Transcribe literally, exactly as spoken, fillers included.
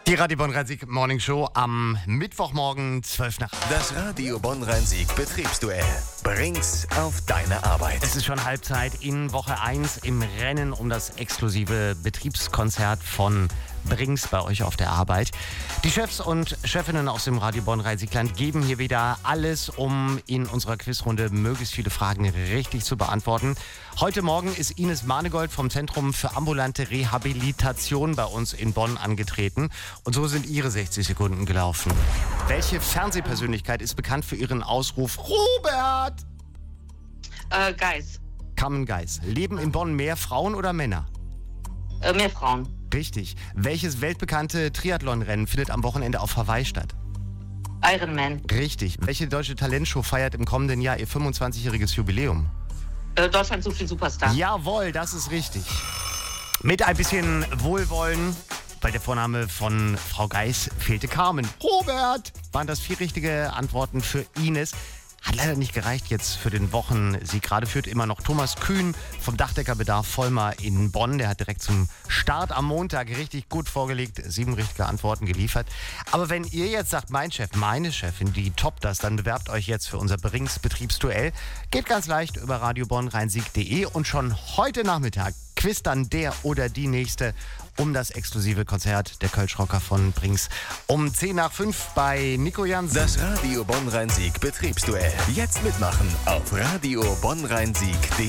Die Radio Bonn-Rhein-Sieg Morning Show am Mittwochmorgen zwölf nach acht. Das Radio Bonn-Rhein-Sieg Betriebsduell. Bring's auf deine Arbeit. Es ist schon Halbzeit in Woche eins im Rennen um das exklusive Betriebskonzert von Bring's bei euch auf der Arbeit. Die Chefs und Chefinnen aus dem Radio Bonn-Rhein-Sieg-Land geben hier wieder alles, um in unserer Quizrunde möglichst viele Fragen richtig zu beantworten. Heute Morgen ist Ines Manegold vom Zentrum für ambulante Rehabilitation bei uns in Bonn angetreten. Und so sind ihre sechzig Sekunden gelaufen. Welche Fernsehpersönlichkeit ist bekannt für ihren Ausruf Robert? Äh, Geis. Carmen Geis. Leben in Bonn mehr Frauen oder Männer? Äh, mehr Frauen. Richtig. Welches weltbekannte Triathlonrennen findet am Wochenende auf Hawaii statt? Ironman. Richtig. Welche deutsche Talentshow feiert im kommenden Jahr ihr fünfundzwanzigjähriges Jubiläum? Äh, Deutschland sucht den Superstar. Jawohl, das ist richtig. Mit ein bisschen Wohlwollen, weil der Vorname von Frau Geis fehlte, Carmen. Robert! Waren das vier richtige Antworten für Ines. Hat leider nicht gereicht jetzt für den Wochensieg. Gerade führt immer noch Thomas Kühn vom Dachdeckerbedarf Vollmar in Bonn. Der hat direkt zum Start am Montag richtig gut vorgelegt, sieben richtige Antworten geliefert. Aber wenn ihr jetzt sagt, mein Chef, meine Chefin, die toppt das, dann bewerbt euch jetzt für unser Bring's Betriebsduell. Geht ganz leicht über radio bonn rhein sieg punkt de und schon heute Nachmittag quizt dann der oder die Nächste um das exklusive Konzert der Kölschrocker von Bring's. Um zehn nach fünf bei Nico Jansen. Das Radio Bonn-Rhein-Sieg Betriebsduell. Jetzt mitmachen auf radio bonn rhein sieg punkt de.